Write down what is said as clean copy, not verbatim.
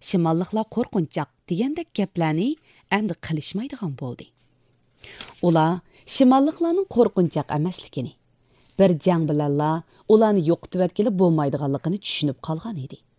shimolliklar qo'rqinchoq degandek gaplarni endi qilishmaydigan bo'ldi. Ular shimolliklarning qo'rqinchoq emasligini, bir jang bilanla ularni yo'qotib etkili bo'lmaydiganligini tushunib qolgan edi.